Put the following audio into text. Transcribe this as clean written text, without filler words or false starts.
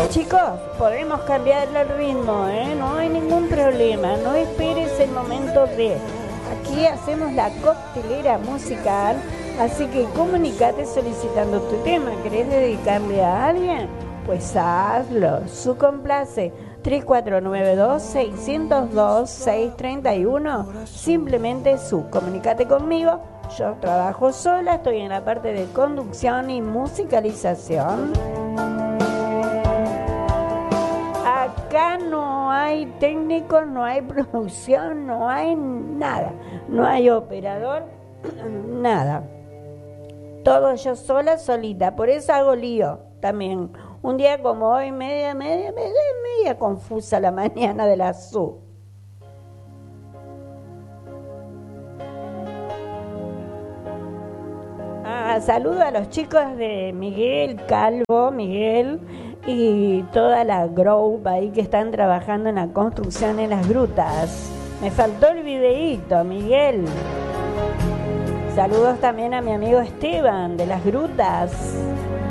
Chicos, podemos cambiarle el ritmo, ¿eh? No hay ningún problema, no esperes el momento de... Aquí hacemos la coctelera musical, así que comunicate solicitando tu tema. ¿Querés dedicarle a alguien? Pues hazlo, su complace. 3492-602-631, simplemente su. Comunicate conmigo, yo trabajo sola, estoy en la parte de conducción y musicalización. Acá no hay técnicos, no hay producción, no hay nada, no hay operador, nada. Todo yo sola, solita, por eso hago lío también. Un día como hoy, media confusa la mañana de la SU. Saludo a los chicos de Miguel Calvo, Miguel y toda la group ahí que están trabajando en la construcción en las grutas. Me faltó el videíto, Miguel. Saludos también a mi amigo Esteban de las grutas.